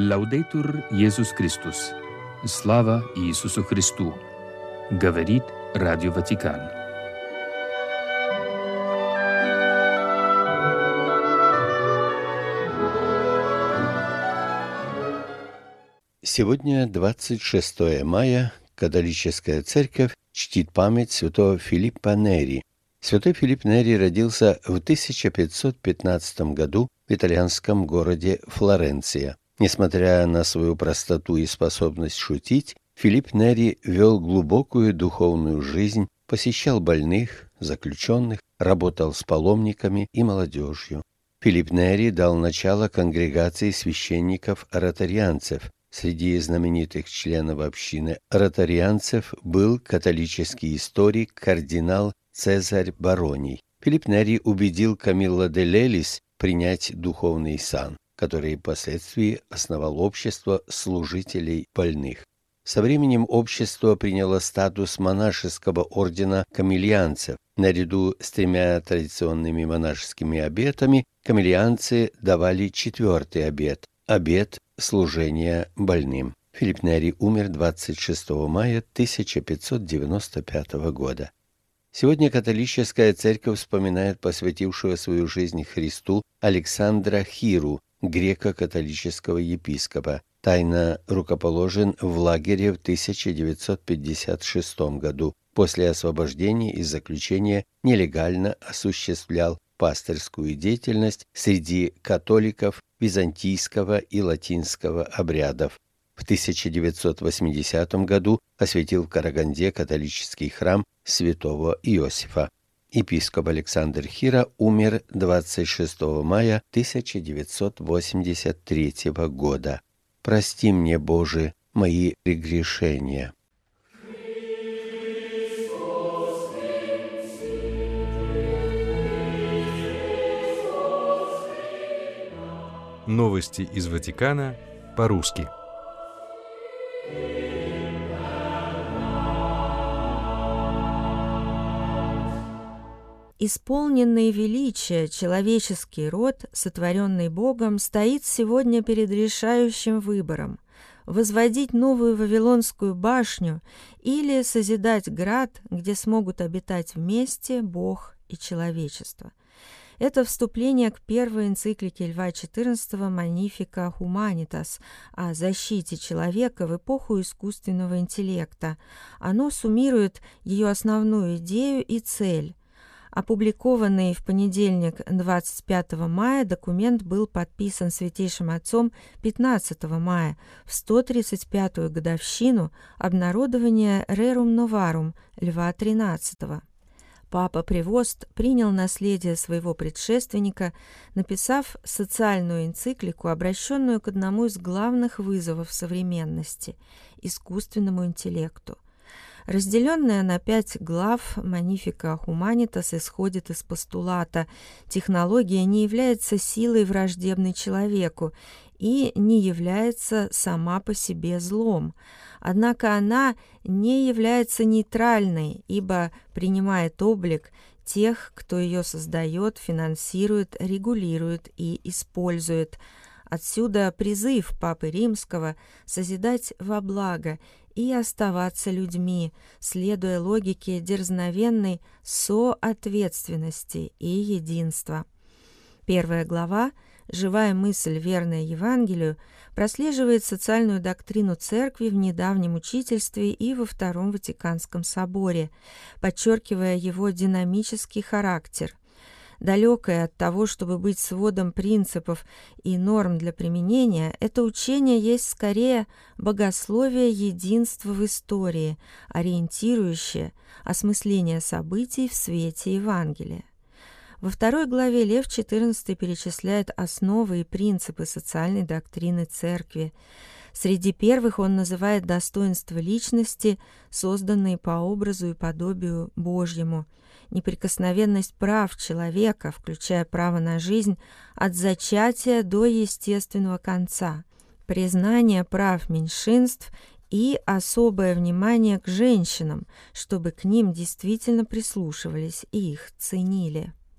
Лаудейтур Иисус Христос. Слава Иисусу Христу. Говорит Радио Ватикан. Сегодня 26 мая. Католическая церковь чтит память святого Филиппа Нери. Святой Филипп Нери родился в 1515 году в итальянском городе Флоренция. Несмотря на свою простоту и способность шутить, Филипп Нери вел глубокую духовную жизнь, посещал больных, заключенных, работал с паломниками и молодежью. Филипп Нери дал начало конгрегации священников-ораторианцев. Среди знаменитых членов общины ораторианцев был католический историк кардинал Цезарь Бароний. Филипп Нери убедил Камилло де Лелис принять духовный сан, который впоследствии основал общество служителей больных. Со временем общество приняло статус монашеского ордена камиллианцев. Наряду с 3 традиционными монашескими обетами камиллианцы давали 4-й обет – обет служения больным. Филипп Нери умер 26 мая 1595 года. Сегодня католическая церковь вспоминает посвятившего свою жизнь Христу Александра Хиру, греко-католического епископа. Тайно рукоположен в лагере в 1956 году. После освобождения из заключения нелегально осуществлял пастырскую деятельность среди католиков византийского и латинского обрядов. В 1980 году осветил в Караганде католический храм святого Иосифа. Епископ Александр Хира умер 26 мая 1983 года. «Прости мне, Боже, мои прегрешения». Новости из Ватикана по-русски. Исполненный величия человеческий род, сотворенный Богом, стоит сегодня перед решающим выбором – возводить новую Вавилонскую башню или созидать град, где смогут обитать вместе Бог и человечество. Это вступление к первой энциклике Льва XIV «Magnificat Humanitas» о защите человека в эпоху искусственного интеллекта. Оно суммирует ее основную идею и цель. Опубликованный в понедельник, 25 мая, документ был подписан Святейшим Отцом 15 мая, в 135-ю годовщину обнародования Rerum Novarum Льва XIII. Папа Превост принял наследие своего предшественника, написав социальную энциклику, обращенную к одному из главных вызовов современности – искусственному интеллекту. Разделенная на 5 глав, Magnificat Humanitas исходит из постулата: технология не является силой, враждебной человеку, и не является сама по себе злом. Однако она не является нейтральной, ибо принимает облик тех, кто ее создает, финансирует, регулирует и использует. Отсюда призыв Папы Римского созидать во благо и оставаться людьми, следуя логике дерзновенной соответственности и единства. 1 глава «Живая мысль, верная Евангелию» прослеживает социальную доктрину Церкви в недавнем учительстве и во Втором Ватиканском соборе, подчеркивая его динамический характер. Далекое от того, чтобы быть сводом принципов и норм для применения, это учение есть скорее богословие единства в истории, ориентирующее осмысление событий в свете Евангелия. Во 2 главе Лев XIV перечисляет основы и принципы социальной доктрины Церкви. Среди первых он называет достоинства личности, созданные по образу и подобию Божьему, неприкосновенность прав человека, включая право на жизнь, от зачатия до естественного конца, признание прав меньшинств и особое внимание к женщинам, чтобы к ним действительно прислушивались и их ценили.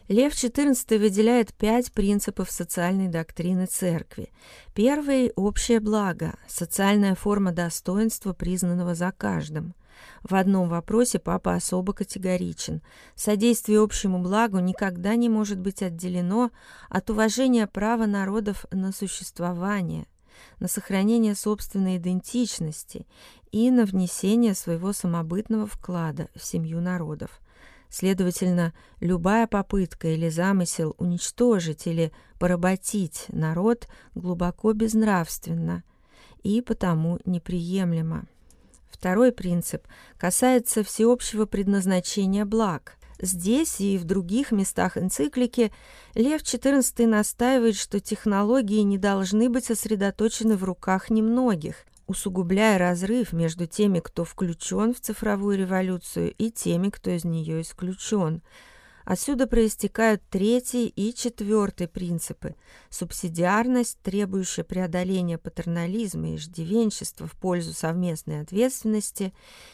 Лев XIV выделяет 5 принципов социальной доктрины Церкви. Первый – общее благо, социальная форма достоинства, признанного за каждым. В одном вопросе папа особо категоричен. Содействие общему благу никогда не может быть отделено от уважения права народов на существование, на сохранение собственной идентичности и на внесение своего самобытного вклада в семью народов. Следовательно, любая попытка или замысел уничтожить или поработить народ глубоко безнравственна и потому неприемлема. Второй принцип касается всеобщего предназначения благ. Здесь и в других местах энциклики Лев XIV настаивает, что технологии не должны быть сосредоточены в руках немногих, усугубляя разрыв между теми, кто включен в цифровую революцию, и теми, кто из нее исключен. Отсюда проистекают третий и четвертый принципы: субсидиарность, требующая преодоления патернализма и иждивенчества в пользу совместной ответственности,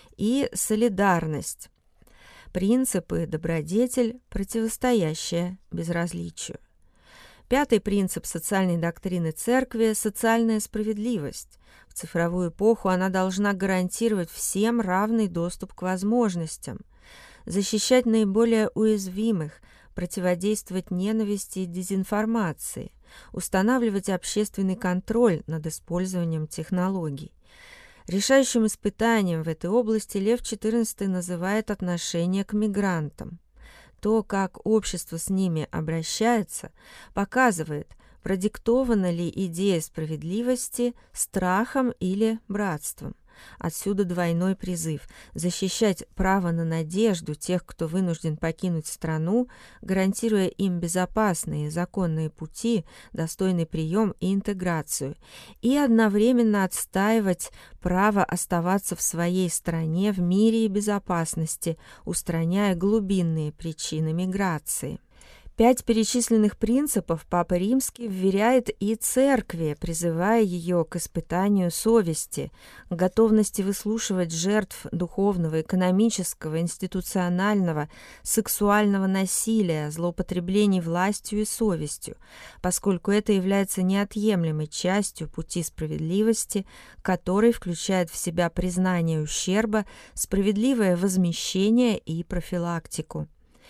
и солидарность, принципы добродетель, противостоящая безразличию. Пятый принцип социальной доктрины Церкви – социальная справедливость. В цифровую эпоху она должна гарантировать всем равный доступ к возможностям, защищать наиболее уязвимых, противодействовать ненависти и дезинформации, устанавливать общественный контроль над использованием технологий. Решающим испытанием в этой области Лев XIV называет отношение к мигрантам. То, как общество с ними обращается, показывает, продиктована ли идея справедливости страхом или братством. Отсюда двойной призыв – защищать право на надежду тех, кто вынужден покинуть страну, гарантируя им безопасные законные пути, достойный прием и интеграцию, и одновременно отстаивать право оставаться в своей стране в мире и безопасности, устраняя глубинные причины миграции. 5 перечисленных принципов Папа Римский вверяет и Церкви, призывая ее к испытанию совести, к готовности выслушивать жертв духовного, экономического, институционального, сексуального насилия, злоупотреблений властью и совестью, поскольку это является неотъемлемой частью пути справедливости, который включает в себя признание ущерба, справедливое возмещение и профилактику.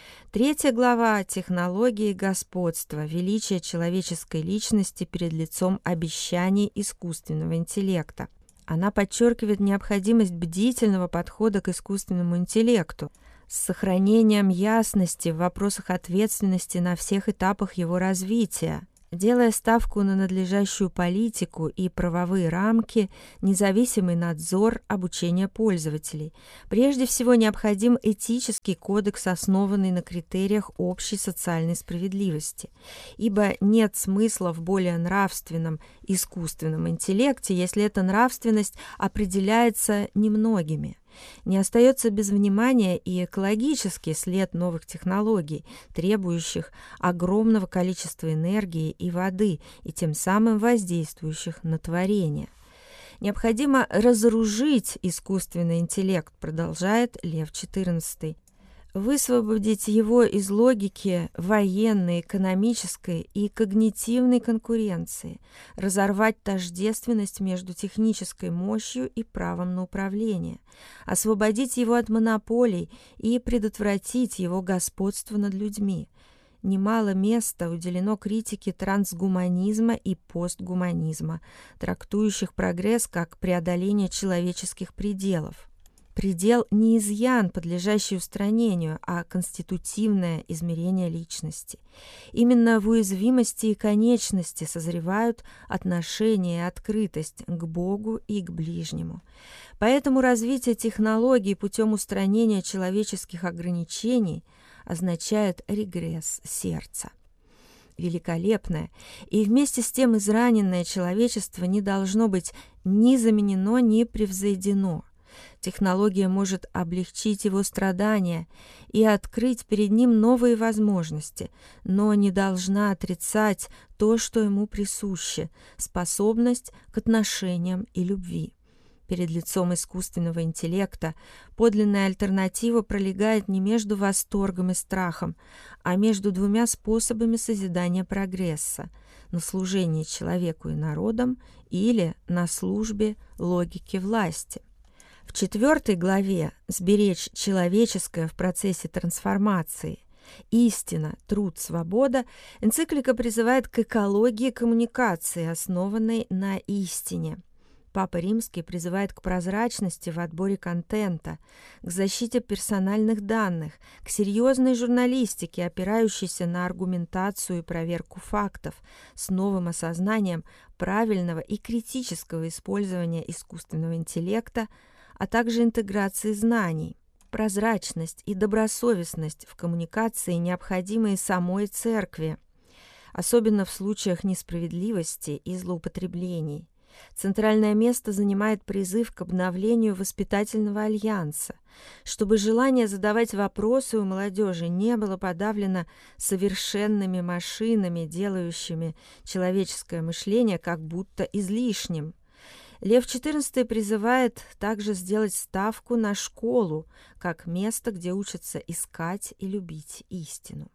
3 глава – технологии господства, величие человеческой личности перед лицом обещаний искусственного интеллекта. Она подчеркивает необходимость бдительного подхода к искусственному интеллекту с сохранением ясности в вопросах ответственности на всех этапах его развития, делая ставку на надлежащую политику и правовые рамки, независимый надзор обучения пользователей. Прежде всего, необходим этический кодекс, основанный на критериях общей социальной справедливости, ибо нет смысла в более нравственном искусственном интеллекте, если эта нравственность определяется немногими. Не остается без внимания и экологический след новых технологий, требующих огромного количества энергии и воды и тем самым воздействующих на творение. Необходимо разоружить искусственный интеллект, продолжает Лев XIV. Высвободить его из логики военной, экономической и когнитивной конкуренции, разорвать тождественность между технической мощью и правом на управление, освободить его от монополий и предотвратить его господство над людьми. Немало места уделено критике трансгуманизма и постгуманизма, трактующих прогресс как преодоление человеческих пределов. Предел не изъян, подлежащий устранению, а конститутивное измерение личности. Именно в уязвимости и конечности созревают отношения и открытость к Богу и к ближнему. Поэтому развитие технологий путем устранения человеческих ограничений означает регресс сердца. Великолепное и вместе с тем израненное человечество не должно быть ни заменено, ни превзойдено. Технология может облегчить его страдания и открыть перед ним новые возможности, но не должна отрицать то, что ему присуще – способность к отношениям и любви. Перед лицом искусственного интеллекта подлинная альтернатива пролегает не между восторгом и страхом, а между двумя способами созидания прогресса – на служении человеку и народам или на службе логике власти. В 4 главе «Сберечь человеческое в процессе трансформации. Истина, труд, свобода» энциклика призывает к экологии коммуникации, основанной на истине. Папа Римский призывает к прозрачности в отборе контента, к защите персональных данных, к серьезной журналистике, опирающейся на аргументацию и проверку фактов, с новым осознанием правильного и критического использования искусственного интеллекта, а также интеграции знаний. Прозрачность и добросовестность в коммуникации необходимы и самой церкви, особенно в случаях несправедливости и злоупотреблений. Центральное место занимает призыв к обновлению воспитательного альянса, чтобы желание задавать вопросы у молодежи не было подавлено совершенными машинами, делающими человеческое мышление как будто излишним. Лев XIV призывает также сделать ставку на школу, как место, где учатся искать и любить истину.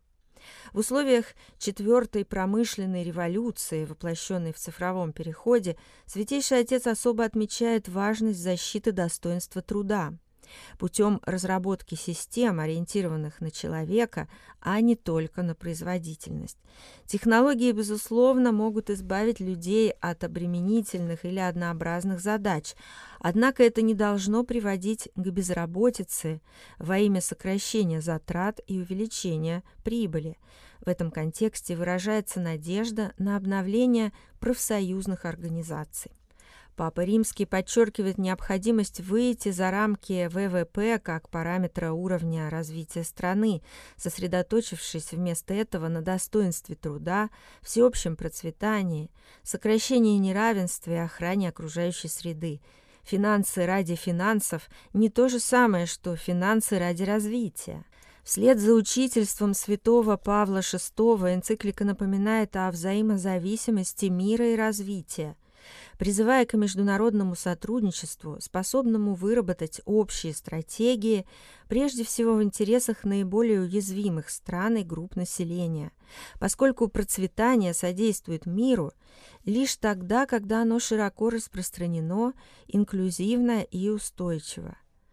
В условиях 4-й промышленной революции, воплощенной в цифровом переходе, Святейший Отец особо отмечает важность защиты достоинства труда путем разработки систем, ориентированных на человека, а не только на производительность. Технологии, безусловно, могут избавить людей от обременительных или однообразных задач, однако это не должно приводить к безработице во имя сокращения затрат и увеличения прибыли. В этом контексте выражается надежда на обновление профсоюзных организаций. Папа Римский подчеркивает необходимость выйти за рамки ВВП как параметра уровня развития страны, сосредоточившись вместо этого на достоинстве труда, всеобщем процветании, сокращении неравенства и охране окружающей среды. Финансы ради финансов – не то же самое, что финансы ради развития. Вслед за учительством святого Павла VI энциклика напоминает о взаимозависимости мира и развития, призывая к международному сотрудничеству, способному выработать общие стратегии, прежде всего в интересах наиболее уязвимых стран и групп населения, поскольку процветание содействует миру лишь тогда, когда оно широко распространено, инклюзивно и устойчиво.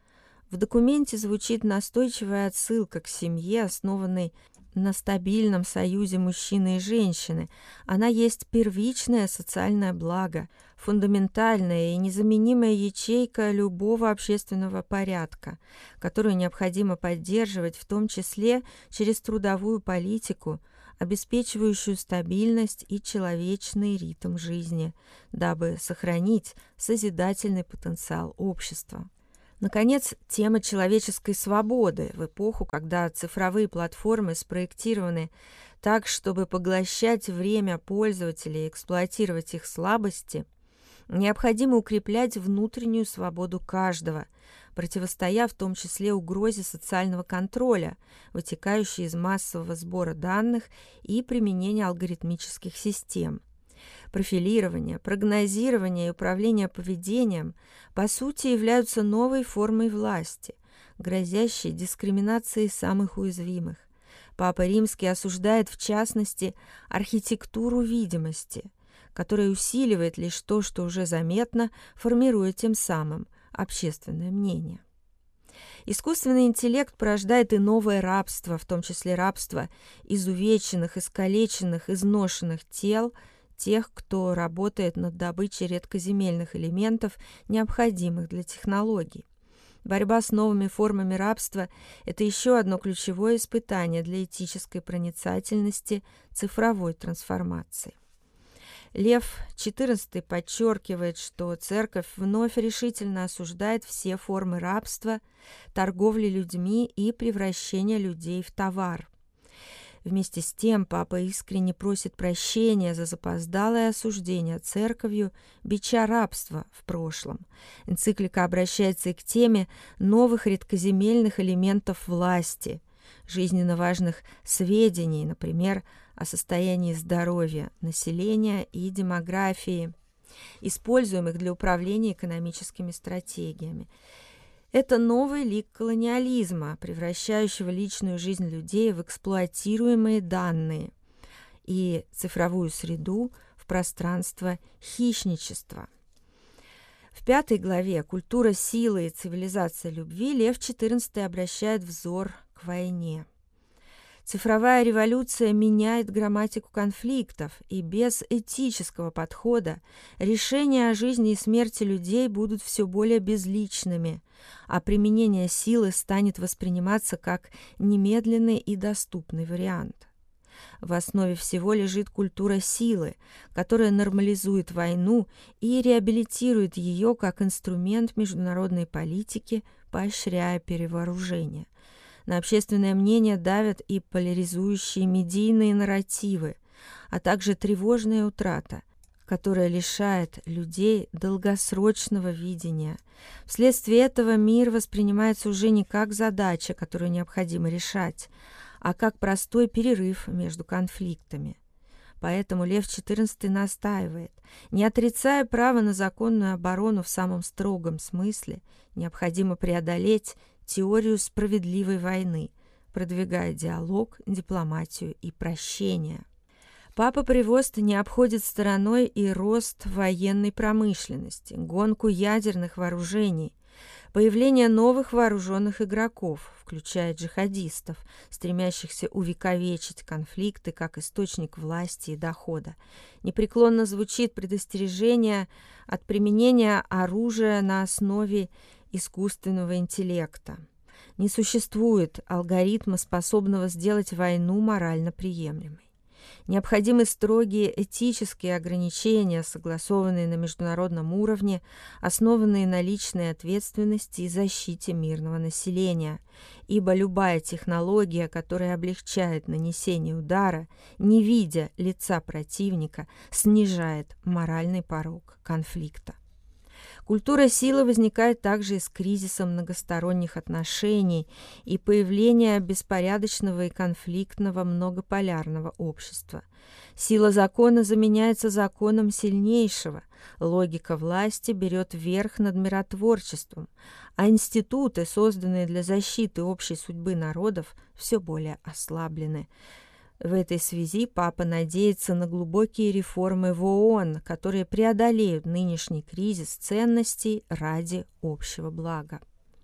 В документе звучит настойчивая отсылка к семье, основанной на стабильном союзе мужчины и женщины. Она есть первичное социальное благо, фундаментальная и незаменимая ячейка любого общественного порядка, которую необходимо поддерживать, в том числе через трудовую политику, обеспечивающую стабильность и человечный ритм жизни, дабы сохранить созидательный потенциал общества. Наконец, тема человеческой свободы в эпоху, когда цифровые платформы спроектированы так, чтобы поглощать время пользователей и эксплуатировать их слабости, необходимо укреплять внутреннюю свободу каждого, противостоя в том числе угрозе социального контроля, вытекающей из массового сбора данных и применения алгоритмических систем. Профилирование, прогнозирование и управление поведением по сути являются новой формой власти, грозящей дискриминацией самых уязвимых. Папа Римский осуждает, в частности, архитектуру видимости, которая усиливает лишь то, что уже заметно, формируя тем самым общественное мнение. Искусственный интеллект порождает и новое рабство, в том числе рабство изувеченных, искалеченных, изношенных тел, тех, кто работает над добычей редкоземельных элементов, необходимых для технологий. Борьба с новыми формами рабства – это еще одно ключевое испытание для этической проницательности цифровой трансформации. Лев XIV подчеркивает, что Церковь вновь решительно осуждает все формы рабства, торговли людьми и превращения людей в товар. Вместе с тем Папа искренне просит прощения за запоздалое осуждение Церковью бича рабства в прошлом. Энциклика обращается и к теме новых редкоземельных элементов власти, жизненно важных сведений, например, о состоянии здоровья населения и демографии. используемых для управления экономическими стратегиями. Это новый лик колониализма, превращающего личную жизнь людей в эксплуатируемые данные и цифровую среду в пространство хищничества. В 5 главе «Культура силы и цивилизация любви» Лев XIV обращает взор к войне. Цифровая революция меняет грамматику конфликтов, и без этического подхода решения о жизни и смерти людей будут все более безличными, а применение силы станет восприниматься как немедленный и доступный вариант. В основе всего лежит культура силы, которая нормализует войну и реабилитирует ее как инструмент международной политики, поощряя перевооружение. На общественное мнение давят и поляризующие медийные нарративы, а также тревожная утрата, которая лишает людей долгосрочного видения. Вследствие этого мир воспринимается уже не как задача, которую необходимо решать, а как простой перерыв между конфликтами. Поэтому Лев XIV настаивает, не отрицая право на законную оборону в самом строгом смысле, необходимо преодолеть теорию справедливой войны, продвигая диалог, дипломатию и прощение. Папа Превост не обходит стороной и рост военной промышленности, гонку ядерных вооружений, появление новых вооруженных игроков, включая джихадистов, стремящихся увековечить конфликты как источник власти и дохода. Непреклонно звучит предостережение от применения оружия на основе искусственного интеллекта. Не существует алгоритма, способного сделать войну морально приемлемой. Необходимы строгие этические ограничения, согласованные на международном уровне, основанные на личной ответственности и защите мирного населения, ибо любая технология, которая облегчает нанесение удара, не видя лица противника, снижает моральный порог конфликта. Культура силы возникает также из кризиса многосторонних отношений и появления беспорядочного и конфликтного многополярного общества. Сила закона заменяется законом сильнейшего, логика власти берет верх над миротворчеством, а институты, созданные для защиты общей судьбы народов, все более ослаблены. В этой связи папа надеется на глубокие реформы в ООН, которые преодолеют нынешний кризис ценностей ради общего блага.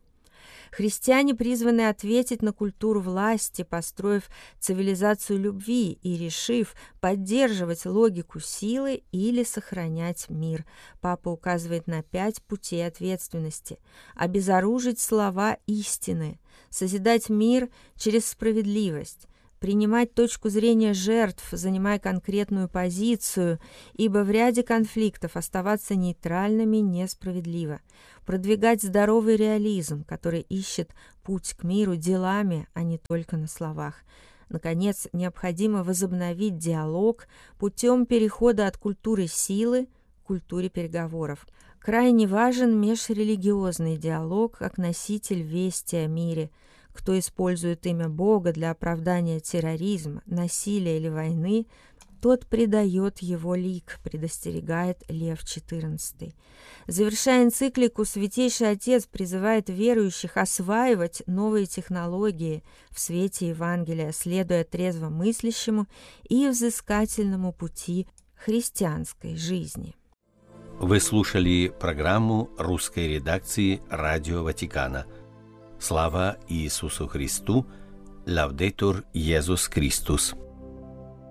Христиане призваны ответить на культуру власти, построив цивилизацию любви и решив поддерживать логику силы или сохранять мир. Папа указывает на 5 путей ответственности: обезоружить слова истины, созидать мир через справедливость, принимать точку зрения жертв, занимая конкретную позицию, ибо в ряде конфликтов оставаться нейтральными несправедливо, продвигать здоровый реализм, который ищет путь к миру делами, а не только на словах. Наконец, необходимо возобновить диалог путем перехода от культуры силы к культуре переговоров. Крайне важен межрелигиозный диалог как носитель вести о мире. Кто использует имя Бога для оправдания терроризма, насилия или войны, тот предает его лик, предостерегает Лев XIV. Завершая энциклику, Святейший Отец призывает верующих осваивать новые технологии в свете Евангелия, следуя трезво мыслящему и взыскательному пути христианской жизни. Вы слушали программу русской редакции Радио Ватикана. Слава Иисусу Христу! Лаудетур Иисус Христос!